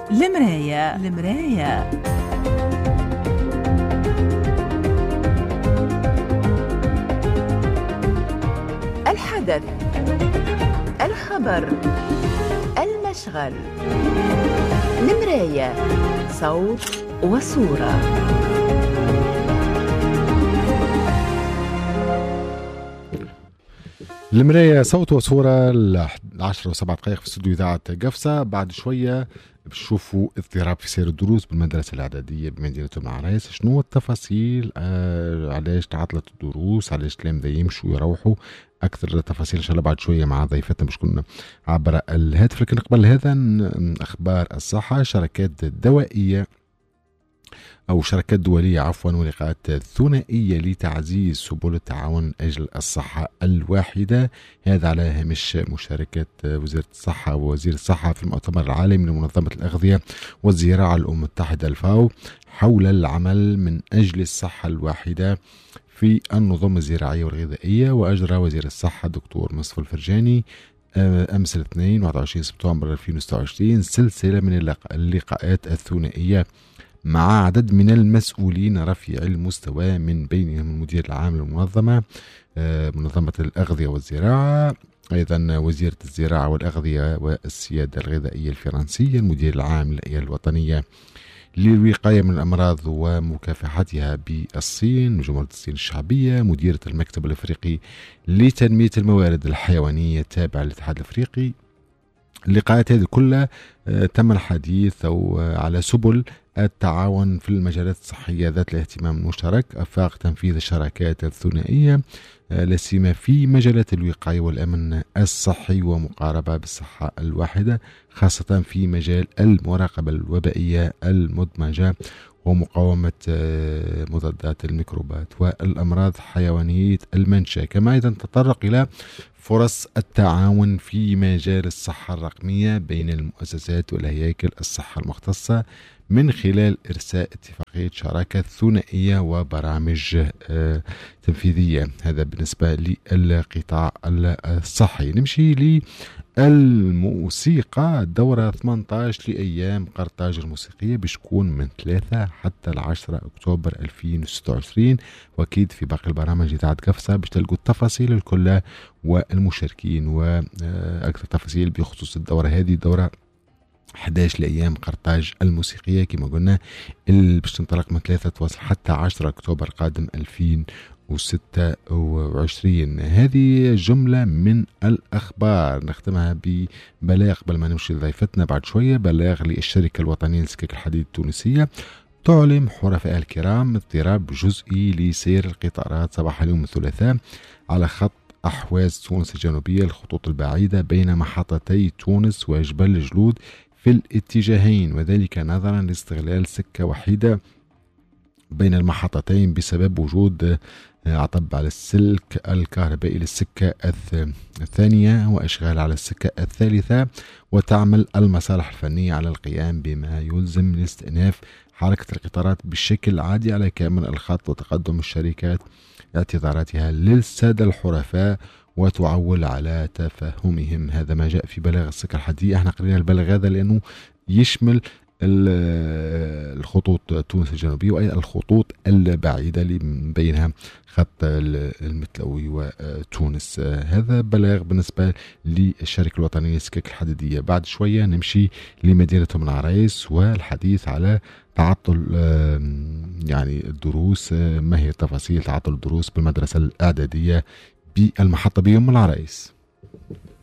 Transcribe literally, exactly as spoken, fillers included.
المراية المراية الحدث، الخبر، المشغل. المراية، صوت وصورة. المراية صوت وصورة. العشرة وسبع دقائق في استوديو إذاعة قفصة. بعد شوية بتشوفوا اضطراب في سير الدروس بالمدرسة الإعدادية بمدينة العرايس. شنو التفاصيل؟ آه علاش تعطلت الدروس؟ علاش التلامذة يمشوا ويروحوا؟ أكثر تفاصيل إن شاء الله بعد شوية مع ضيفتنا باش كنا عبر الهاتف. لكن قبل هذا أخبار الصحة. شركات دوائية أو شركات دولية عفوا ولقاءات ثنائية لتعزيز سبل التعاون من أجل الصحة الواحدة. هذا على هامش مشاركة وزارة الصحة ووزير الصحة في المؤتمر العالمي لمنظمة الأغذية والزراعة الأمم المتحدة الفاو حول العمل من أجل الصحة الواحدة في النظم الزراعية والغذائية. وأجرى وزير الصحة الدكتور مصطفى الفرجاني أمس الاثنين واحد وعشرين سبتمبر ألفين وستة وعشرين سلسلة من اللقاءات الثنائية مع عدد من المسؤولين رفيع المستوى، من بينهم المدير العام للمنظمة منظمة الأغذية والزراعة، أيضا وزيرة الزراعة والأغذية والسيادة الغذائية الفرنسية، المدير العام للهيئة الوطنية للوقاية من الأمراض ومكافحتها بالصين وجمهورية الصين الشعبية، مديرة المكتب الأفريقي لتنمية الموارد الحيوانية التابع للاتحاد الأفريقي. اللقاءات هذه كلها تم الحديث أو على سبل التعاون في المجالات الصحية ذات الاهتمام المشترك، أفاق تنفيذ الشراكات الثنائية لا سيما في مجالات الوقاية والأمن الصحي ومقاربة بالصحة الواحدة، خاصة في مجال المراقبة الوبائية المدمجة ومقاومة مضادات الميكروبات والأمراض حيوانية المنشأ. كما أيضا تطرق إلى فرص التعاون في مجال الصحة الرقمية بين المؤسسات والهياكل الصحة المختصة من خلال إرساء اتفاقية شراكة ثنائية وبرامج تنفيذية. هذا بالنسبة للقطاع الصحي. نمشي للموسيقى. الدورة ثمانية عشر لأيام قرطاج الموسيقية بتكون من ثلاثة حتى العشرة أكتوبر ألفين وستة وعشرين، وأكيد في باقي البرامج إذاعة قفصة بتلقوا التفاصيل الكلها والمشاركين وأكثر تفاصيل بخصوص الدورة هذه. دورة أحد عشر لأيام قرطاج الموسيقية كما قلنا اللي باش تنطلق من ثلاثة توصل حتى عشرة أكتوبر قادم ألفين وستة وعشرين. هذه جملة من الأخبار. نختمها ببلاغ قبل ما نمشي لضيفتنا بعد شوية. بلاغ للشركة الوطنية لسكك الحديد التونسية تعلم حرفاء الكرام اضطراب جزئي لسير القطارات صباح اليوم الثلاثاء على خط أحواز تونس الجنوبية الخطوط البعيدة بين محطتي تونس وجبل الجلود في الاتجاهين، وذلك نظرا لاستغلال سكة وحيدة بين المحطتين بسبب وجود عطب على السلك الكهربائي للسكة الثانية وإشغال على السكة الثالثة. وتعمل المصالح الفنية على القيام بما يلزم لاستئناف حركة القطارات بشكل عادي على كامل الخط، وتقدم الشركات اعتذاراتها للسادة الحرفاء وتعول على تفهمهم. هذا ما جاء في بلاغ السكة الحديدية. احنا قرينا البلاغ هذا لأنه يشمل الخطوط تونس الجنوبية وأي الخطوط البعيدة اللي بينها خط المتلوي وتونس. هذا بلاغ بالنسبة للشركة الوطنية للسكك الحديدية. بعد شوية نمشي لمدينة العرايس والحديث على تعطل يعني الدروس. ما هي تفاصيل تعطل الدروس بالمدرسة الإعدادية بالمحطة بيوم العرايس؟